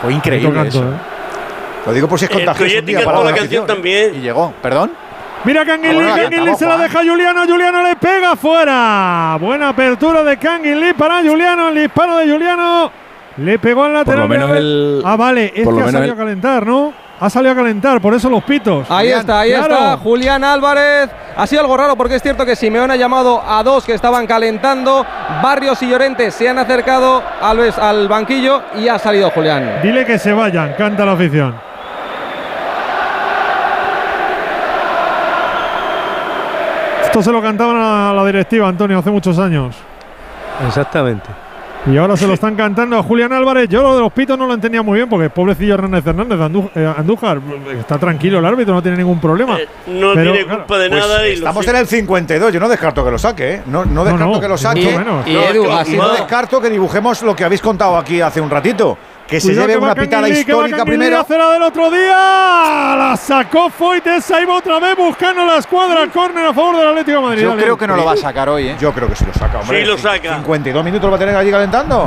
Fue increíble eso. Lo digo por si es contagioso. El Coyote cantó la canción también. Y llegó, ¿perdón? Mira Canguilí se la deja a Juliano le pega fuera. Buena apertura de Canguilí para Juliano, el disparo de Juliano. Le pegó al lateral. Por lo menos vale, es que ha salido a calentar, ¿no? Ha salido a calentar, por eso los pitos. Ahí está, Julián Álvarez. Ha sido algo raro porque es cierto que Simeone ha llamado a dos que estaban calentando. Barrios y Llorente se han acercado al banquillo y ha salido Julián. Dile que se vayan, canta la afición. Esto se lo cantaban a la directiva, Antonio, hace muchos años. Exactamente. Y ahora se lo están cantando a Julián Álvarez. Yo lo de los pitos no lo entendía muy bien porque pobrecillo Hernández Andújar está tranquilo, el árbitro no tiene ningún problema. No tiene culpa de nada. Pues estamos en el 52, yo no descarto que lo saque, ¿eh? No descarto que lo saque. Y Edu, no descarto que dibujemos lo que habéis contado aquí hace un ratito. Que se lleve una pitada histórica primero. La cera del otro día. La sacó Foyt. Ahí va otra vez buscando la escuadra. Córner a favor del Atlético de Madrid. Yo creo que no lo va a sacar hoy, ¿eh? Yo creo que sí lo saca, hombre. Sí lo saca. 52 minutos lo va a tener allí calentando.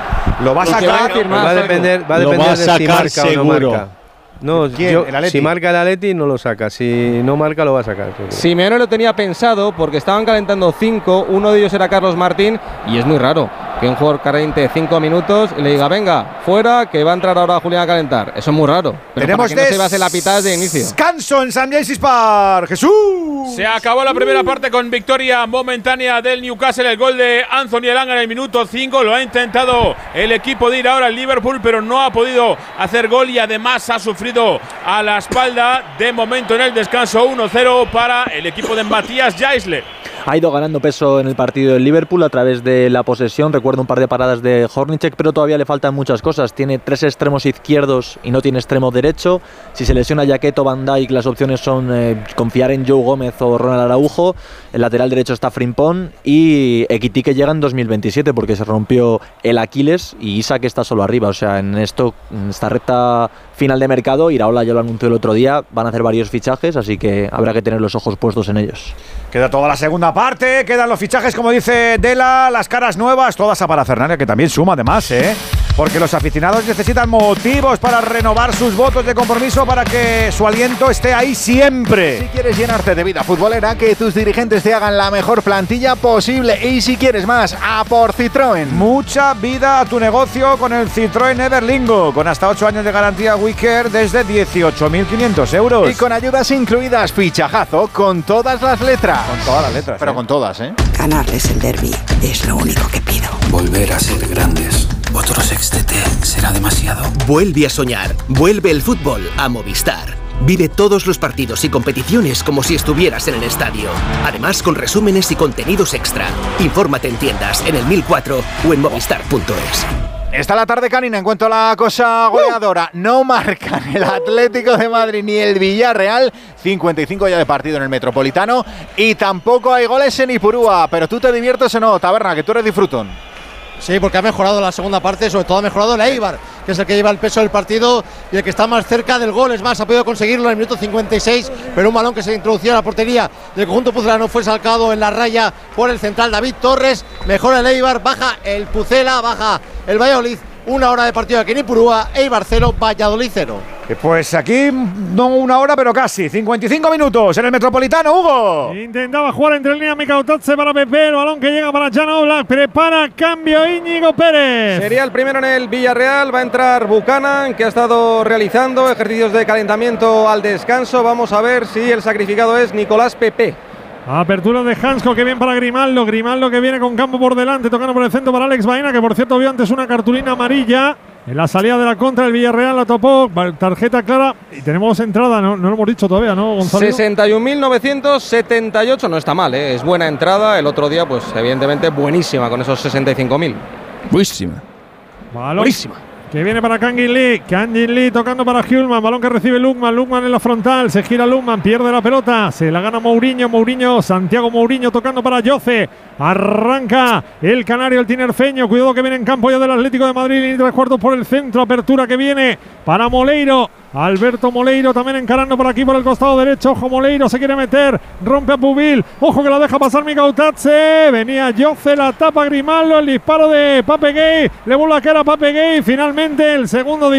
Lo va a sacar. Va a depender de si marca o no marca. No, si marca el Atleti no lo saca, si no marca lo va a sacar. Simeone lo tenía pensado porque estaban calentando 5, uno de ellos era Carlos Martín y es muy raro que un jugador caliente 5 minutos y le diga venga, fuera, que va a entrar ahora Julián a calentar. Eso es muy raro. Pero tenemos para que no se base la pitada desde el inicio. Descanso en St. James's Park. ¡Jesús! Se acabó la primera parte con victoria momentánea del Newcastle. El gol de Anthony Elanga en el minuto 5. Lo ha intentado el equipo de ir ahora al Liverpool, pero no ha podido hacer gol y además ha sufrido a la espalda. De momento en el descanso 1-0 para el equipo de Matías Jaisle. Ha ido ganando peso en el partido del Liverpool a través de la posesión. Recuerdo un par de paradas de Hornacek, pero todavía le faltan muchas cosas. Tiene 3 extremos izquierdos y no tiene extremo derecho. Si se lesiona Jaquet o Van Dijk, las opciones son confiar en Joe Gómez o Ronald Araujo. El lateral derecho está Frimpong y Ekitike que llega en 2027 porque se rompió el Aquiles y Isak está solo arriba. O sea, en esta recta final de mercado, Iraola ya lo anunció el otro día, van a hacer varios fichajes, así que habrá que tener los ojos puestos en ellos. Queda toda la segunda parte, quedan los fichajes, como dice Dela, las caras nuevas, toda esa parafernalia que también suma además, porque los aficionados necesitan motivos para renovar sus votos de compromiso para que su aliento esté ahí siempre. Si quieres llenarte de vida futbolera, que tus dirigentes te hagan la mejor plantilla posible, y si quieres más, a por Citroën. Mucha vida a tu negocio con el Citroën Everlingo, con hasta 8 años de garantía WeCare desde 18.500 euros. Y con ayudas incluidas, fichajazo con todas las letras. Con todas las letras. Pero con todas, ¿eh? Ganarles el derbi es lo único que pido. Volver a ser grandes. Otro sextete será demasiado. Vuelve a soñar. Vuelve el fútbol a Movistar. Vive todos los partidos y competiciones como si estuvieras en el estadio. Además, con resúmenes y contenidos extra. Infórmate en tiendas, en el 1004 o en movistar.es. Está la tarde canina en cuanto a la cosa goleadora. No marcan el Atlético de Madrid ni el Villarreal. 55 ya de partido en el Metropolitano. Y tampoco hay goles en Ipurúa. Pero tú te diviertes o no, Taberna, que tú eres disfrutón. Sí, porque ha mejorado la segunda parte, sobre todo ha mejorado el Eibar, que es el que lleva el peso del partido y el que está más cerca del gol. Es más, ha podido conseguirlo en el minuto 56, pero un balón que se introducía a la portería del conjunto pucelano fue sacado en la raya por el central David Torres. Mejora el Eibar, baja el Pucela, baja el Valladolid. 1 hora de partido aquí en Ipurúa, Eibar 0, Valladolid 0. Pues aquí no 1 hora, pero casi 55 minutos en el Metropolitano, Hugo. Intentaba jugar entre línea Mikautatze para Pepe, el balón que llega para Jan Oblak, prepara cambio Íñigo Pérez. Sería el primero en el Villarreal, va a entrar Buchanan, que ha estado realizando ejercicios de calentamiento al descanso. Vamos a ver si el sacrificado es Nicolás Pepe. Apertura de Hansko, que bien para Grimaldo. Grimaldo que viene con campo por delante, tocando por el centro para Alex Baena, que por cierto vio antes una cartulina amarilla en la salida de la contra. El Villarreal la topó, tarjeta clara. Y tenemos entrada, no lo hemos dicho todavía, ¿no, Gonzalo? 61.978, no está mal, es buena entrada. El otro día, pues evidentemente buenísima con esos 65.000. Buenísima. Buenísima. Que viene para Kangin Lee tocando para Hjulman, balón que recibe Lukman en la frontal, se gira Lukman, pierde la pelota, se la gana Mourinho, Santiago Mourinho tocando para Jose, arranca el canario, el tinerfeño, cuidado que viene en campo ya del Atlético de Madrid, y 3/4 por el centro, apertura que viene para Moleiro, Alberto Moleiro también encarando por aquí por el costado derecho, ojo Moleiro se quiere meter, rompe a Pubil, ojo que la deja pasar Mikautatze, venía Jose, la tapa Grimaldo, el disparo de Pape Gay, le vuelve a caer a Pape Gay, finalmente el segundo disparo